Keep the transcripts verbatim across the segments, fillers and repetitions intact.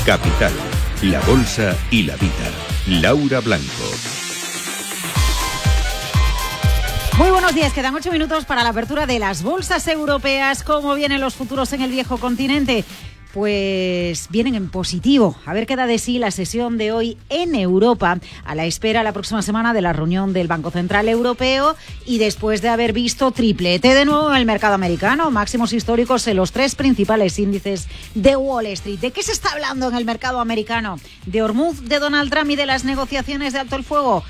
Capital, la bolsa y la vida. Laura Blanco. Muy buenos días, quedan ocho minutos para la apertura de las bolsas europeas. ¿Cómo vienen los futuros en el viejo continente? Pues vienen en positivo. A ver qué da de sí la sesión de hoy en Europa, a la espera la próxima semana de la reunión del Banco Central Europeo y después de haber visto triplete de nuevo en el mercado americano, máximos históricos en los tres principales índices de Wall Street. ¿De qué se está hablando en el mercado americano? ¿De Hormuz, de Donald Trump y de las negociaciones de alto el fuego?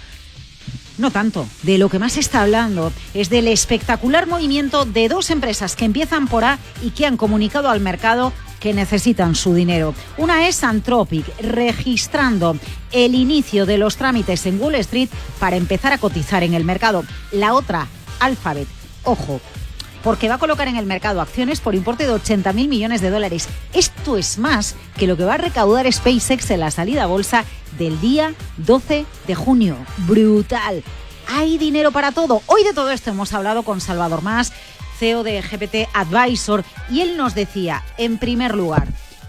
No tanto. De lo que más se está hablando es del espectacular movimiento de dos empresas que empiezan por A y que han comunicado al mercado que necesitan su dinero. Una es Anthropic, registrando el inicio de los trámites en Wall Street para empezar a cotizar en el mercado. La otra, Alphabet, ojo, porque va a colocar en el mercado acciones por importe de ochenta mil millones de dólares. Esto es más que lo que va a recaudar SpaceX en la salida a bolsa del día doce de junio. ¡Brutal! ¿Hay dinero para todo? Hoy de todo esto hemos hablado con Salvador Mas, C E O de G P T Advisor, y él nos decía, en primer lugar,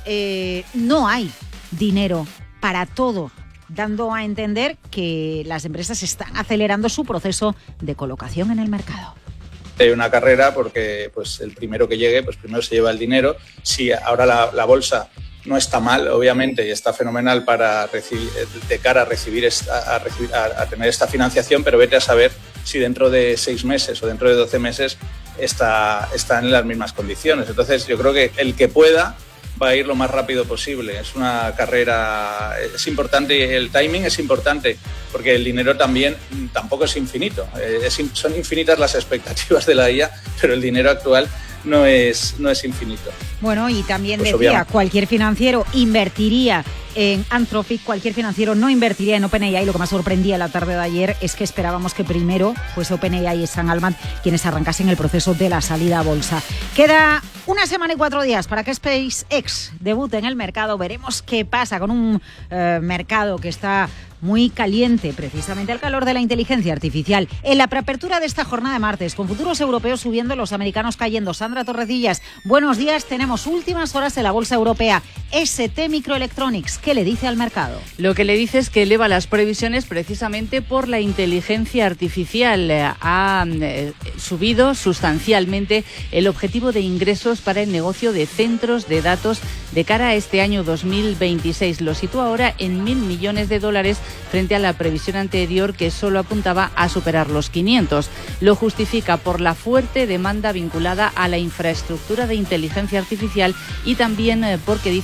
eh, no hay dinero para todo, dando a entender que las empresas están acelerando su proceso de colocación en el mercado. Hay una carrera porque pues el primero que llegue, pues primero se lleva el dinero. Si ahora la, la bolsa no está mal, obviamente, y está fenomenal para recibir, de cara a recibir, esta, a, recibir a, a tener esta financiación, pero vete a saber si dentro de seis meses o dentro de doce meses está, está en las mismas condiciones. Entonces yo creo que el que pueda va a ir lo más rápido posible. Es una carrera, es importante, el timing es importante, porque el dinero también tampoco es infinito. Es, son infinitas las expectativas de la I A, pero el dinero actual no es, no es infinito. Bueno, y también pues decía, obviamente, cualquier financiero invertiría en Anthropic, cualquier financiero no invertiría en OpenAI. Lo que más sorprendía la tarde de ayer es que esperábamos que primero fuese OpenAI y Sam Altman quienes arrancasen el proceso de la salida a bolsa. Queda una semana y cuatro días para que SpaceX debute en el mercado. Veremos qué pasa con un eh, mercado que está muy caliente, precisamente al calor de la inteligencia artificial. En la preapertura de esta jornada de martes, con futuros europeos subiendo, los americanos cayendo. Sandra Torrecillas, buenos días. Tenemos últimas horas en la bolsa europea. S T Microelectronics, ¿qué le dice al mercado? Lo que le dice es que eleva las previsiones precisamente por la inteligencia artificial. Ha eh, subido sustancialmente el objetivo de ingresos para el negocio de centros de datos de cara a este año dos mil veintiséis. Lo sitúa ahora en mil millones de dólares frente a la previsión anterior, que solo apuntaba a superar los quinientos. Lo justifica por la fuerte demanda vinculada a la infraestructura de inteligencia artificial y también eh, porque dice